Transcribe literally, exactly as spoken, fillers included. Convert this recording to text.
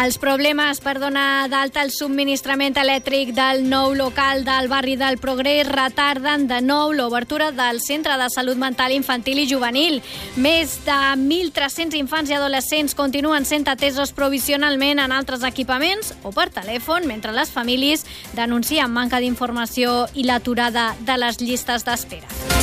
Els problemes per donar d'alta el subministrament elèctric del nou local del barri del Progrés retarden de nou l'obertura del Centre de Salut Mental Infantil i Juvenil. Més de mil tres-cents infants i adolescents continuen sent atesos provisionalment en altres equipaments o per telèfon, mentre les famílies denuncien manca d'informació i l'aturada de les llistes d'espera.